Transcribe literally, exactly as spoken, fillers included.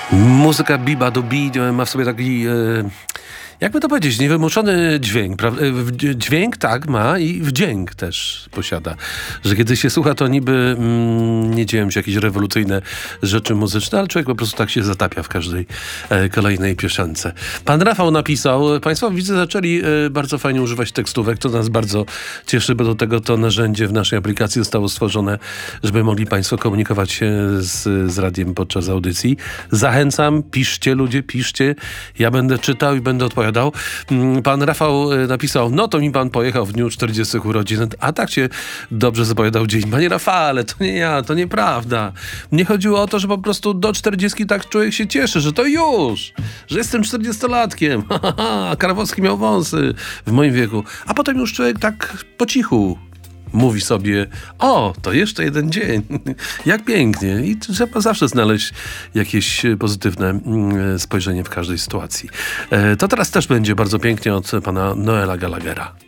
Muzyka Biba do Bi ma w sobie taki, e, jakby to powiedzieć, niewymuszony dźwięk. Prawda? Dźwięk tak ma i wdzięk też posiada. Że kiedy się słucha, to niby mm, nie dzieją się jakieś rewolucyjne rzeczy muzyczne, ale człowiek po prostu tak się zatapia w każdej e, kolejnej piosence. Pan Rafał napisał, państwo widzę zaczęli e, bardzo fajnie używać tekstówek, to nas bardzo cieszy, bo do tego to narzędzie w naszej aplikacji zostało stworzone, żeby mogli państwo komunikować się z, z radiem podczas audycji. Zachęcam, piszcie ludzie, piszcie. Ja będę czytał i będę odpowiadał. Pan Rafał napisał, no to mi pan pojechał w dniu czterdziestych urodzin, a tak się dobrze zapowiadał dzień. Panie Rafale, to nie ja, to nieprawda. Mnie chodziło o to, że po prostu do czterdziestki tak człowiek się cieszy, że to już, że jestem czterdziestolatkiem. A Karwowski miał wąsy w moim wieku. A potem już człowiek tak po cichu mówi sobie, o, to jeszcze jeden dzień. Jak pięknie. I trzeba zawsze znaleźć jakieś pozytywne spojrzenie w każdej sytuacji. To teraz też będzie bardzo pięknie od pana Noela Gallaghera.